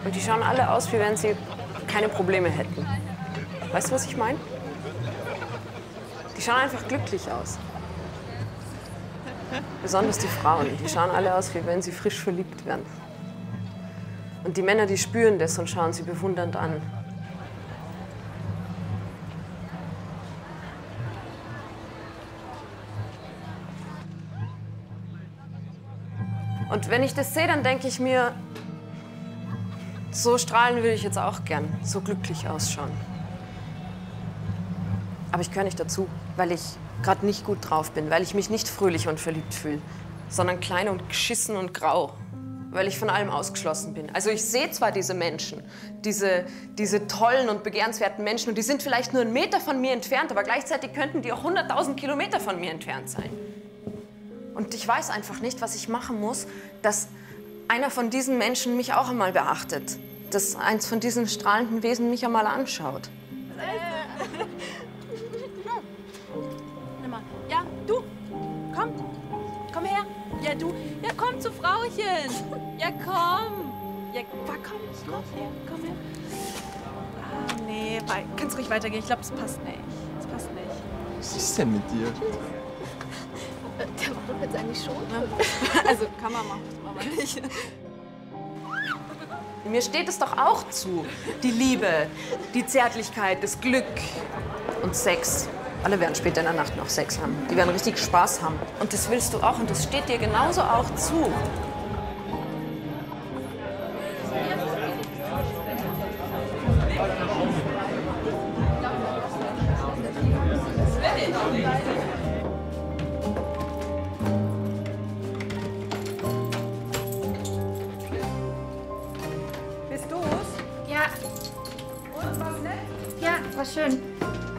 Und die schauen alle aus, wie wenn sie keine Probleme hätten. Weißt du, was ich meine? Die schauen einfach glücklich aus. Besonders die Frauen. Die schauen alle aus, wie wenn sie frisch verliebt wären. Und die Männer, die spüren das und schauen sie bewundernd an. Und wenn ich das sehe, dann denke ich mir, so strahlen würde ich jetzt auch gern, so glücklich ausschauen. Aber ich gehöre nicht dazu, weil ich gerade nicht gut drauf bin, weil ich mich nicht fröhlich und verliebt fühle, sondern klein und geschissen und grau, weil ich von allem ausgeschlossen bin. Also ich sehe zwar diese Menschen, diese tollen und begehrenswerten Menschen, und die sind vielleicht nur 1 Meter von mir entfernt, aber gleichzeitig könnten die auch 100.000 Kilometer von mir entfernt sein. Und ich weiß einfach nicht, was ich machen muss, dass einer von diesen Menschen mich auch einmal beachtet. Dass eins von diesen strahlenden Wesen mich einmal anschaut. Ja, du, komm her. Ja, du, ja, komm zu Frauchen. Ja, komm. Ja, komm her. Ah, nee, kannst ruhig weitergehen. Ich glaube, es passt nicht. Es passt nicht. Was ist denn mit dir? Der macht doch jetzt eigentlich schon. Also, kann man machen, aber nicht. Mir steht es doch auch zu. Die Liebe, die Zärtlichkeit, das Glück und Sex. Alle werden später in der Nacht noch Sex haben. Die werden richtig Spaß haben. Und das willst du auch und das steht dir genauso auch zu. Bist du's? Ja, Und, was nett? ja, war schön.